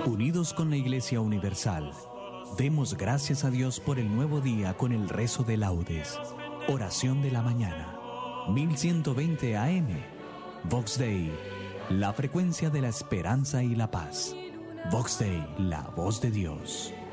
Unidos con la Iglesia Universal, demos gracias a Dios por el nuevo día con el rezo de laudes. Oración de la mañana, 1120 AM. Vox Dei, la frecuencia de la esperanza y la paz. Vox Dei, la voz de Dios.